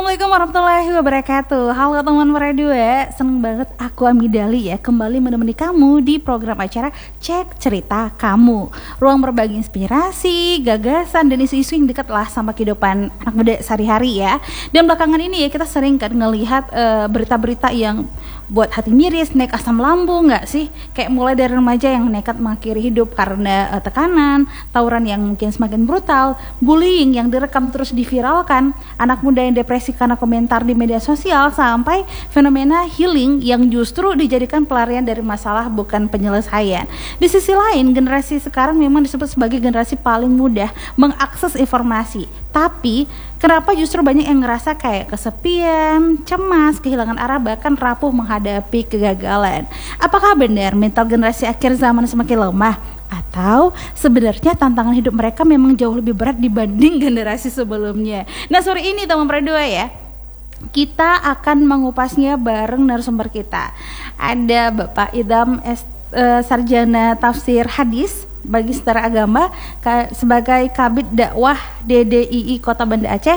Assalamualaikum warahmatullahi wabarakatuh. Halo teman radio ya, seneng banget aku Amidali ya kembali menemani kamu di program acara Cek Cerita Kamu. Ruang berbagi inspirasi, gagasan dan isu-isu yang dekat lah sama kehidupan anak muda sehari-hari ya. Dan belakangan ini ya kita sering kan ngelihat berita-berita yang buat hati miris, naik asam lambung nggak sih? Kayak mulai dari remaja yang nekat mengakhiri hidup karena tekanan, tawuran yang mungkin semakin brutal, bullying yang direkam terus diviralkan, anak muda yang depresi karena komentar di media sosial, sampai fenomena healing yang justru dijadikan pelarian dari masalah bukan penyelesaian. Di sisi lain, generasi sekarang memang disebut sebagai generasi paling mudah mengakses informasi. Tapi kenapa justru banyak yang ngerasa kayak kesepian, cemas, kehilangan arah, bahkan rapuh menghadapi kegagalan? Apakah benar mental generasi akhir zaman semakin lemah? Atau sebenarnya tantangan hidup mereka memang jauh lebih berat dibanding generasi sebelumnya? Nah, sore ini teman berdua ya, kita akan mengupasnya bareng narasumber kita. Ada Bapak Idham Sarjana Tafsir Hadis bagi Setara Agama sebagai Kabid Dakwah DDII Kota Banda Aceh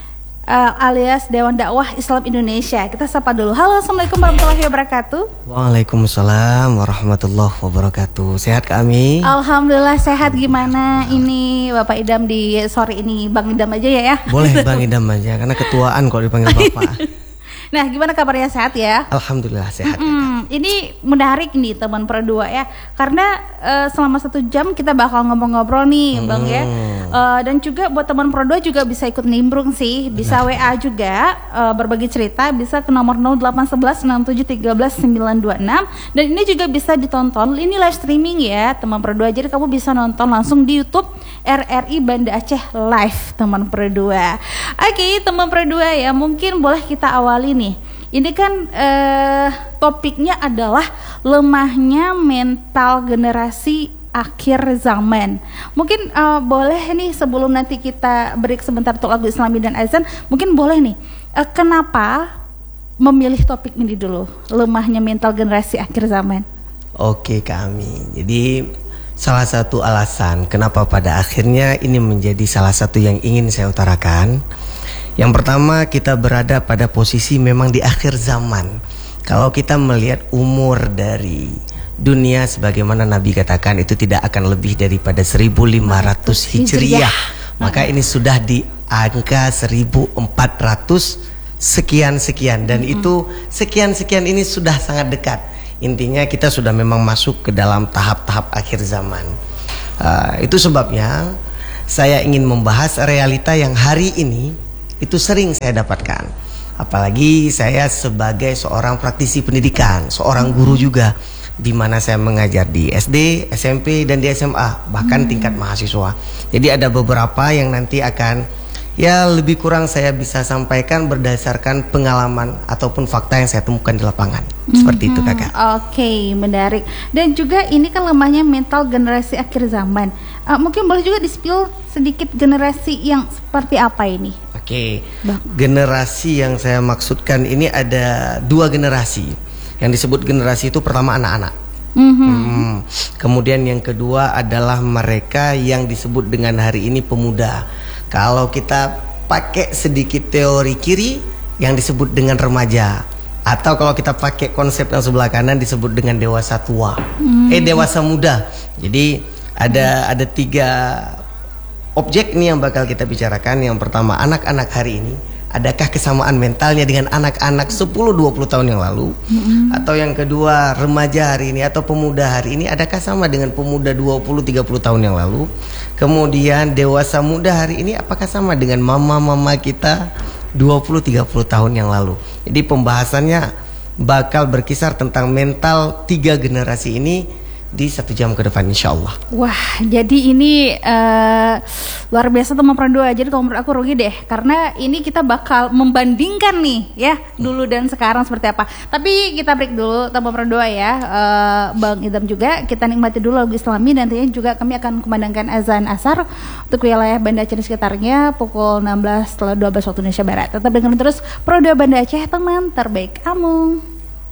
alias Dewan Dakwah Islam Indonesia. Kita sapa dulu. Halo, Assalamualaikum warahmatullahi wabarakatuh. Waalaikumsalam warahmatullahi wabarakatuh. Sehat kami? Alhamdulillah sehat. Gimana ini Bapak Idham di sore ini? Bang Idham aja ya? Boleh Bang Idham aja, karena ketuaan kalau dipanggil Bapak. Nah, gimana kabarnya, sehat ya? Alhamdulillah sehat. Ini menarik nih teman berdua ya, karena selama 1 jam kita bakal ngobrol-ngobrol nih Bang ya. Dan juga buat teman berdua juga bisa ikut nimbrung sih, bisa WA juga berbagi cerita, bisa ke nomor 08116713 926. Dan ini juga bisa ditonton, ini live streaming ya teman berdua, jadi kamu bisa nonton langsung di YouTube RRI Banda Aceh Live teman berdua. Oke, teman berdua ya, mungkin boleh kita awali nih. Ini kan topiknya adalah lemahnya mental generasi akhir zaman. Mungkin boleh nih sebelum nanti kita break sebentar untuk lagu Islami dan azan, mungkin boleh nih kenapa memilih topik ini dulu, lemahnya mental generasi akhir zaman? Oke kami. Jadi salah satu alasan kenapa pada akhirnya ini menjadi salah satu yang ingin saya utarakan. Yang pertama, kita berada pada posisi memang di akhir zaman. Kalau kita melihat umur dari dunia sebagaimana Nabi katakan itu tidak akan lebih daripada 1500 Hijriah. Maka ini sudah di angka 1400 sekian-sekian, dan itu sekian-sekian ini sudah sangat dekat. Intinya kita sudah memang masuk ke dalam tahap-tahap akhir zaman. Itu sebabnya saya ingin membahas realita yang hari ini itu sering saya dapatkan. Apalagi saya sebagai seorang praktisi pendidikan, seorang guru juga, di mana saya mengajar di SD, SMP, dan di SMA, bahkan tingkat mahasiswa. Jadi ada beberapa yang nanti akan ya lebih kurang saya bisa sampaikan berdasarkan pengalaman ataupun fakta yang saya temukan di lapangan. Seperti itu kakak. Oke, menarik. Dan juga ini kan lemahnya mental generasi akhir zaman. Mungkin boleh juga di-spill sedikit generasi yang seperti apa ini? Oke, generasi yang saya maksudkan ini ada 2 generasi. Yang disebut generasi itu pertama anak-anak. Kemudian yang kedua adalah mereka yang disebut dengan hari ini pemuda. Kalau kita pakai sedikit teori kiri, yang disebut dengan remaja. Atau kalau kita pakai konsep yang sebelah kanan disebut dengan dewasa tua. Dewasa muda. Jadi ada 3 objek ini yang bakal kita bicarakan. Yang pertama, anak-anak hari ini, adakah kesamaan mentalnya dengan anak-anak 10-20 tahun yang lalu? Atau yang kedua, remaja hari ini atau pemuda hari ini, adakah sama dengan pemuda 20-30 tahun yang lalu? Kemudian dewasa muda hari ini, apakah sama dengan mama-mama kita 20-30 tahun yang lalu? Jadi pembahasannya bakal berkisar tentang mental 3 generasi ini di 1 jam ke depan insya Allah. Wah, jadi ini luar biasa teman berdua. Jadi kalau menurut aku rugi deh, karena ini kita bakal membandingkan nih ya, dulu dan sekarang seperti apa. Tapi kita break dulu teman berdua ya, Bang Idham juga. Kita nikmati dulu lagu Islami, dan nantinya juga kami akan kumandangkan azan asar untuk wilayah Banda Aceh sekitarnya pukul 16 setelah 12 waktu Indonesia Barat. Tetap dengerin terus Prodo Banda Aceh, teman terbaik kamu.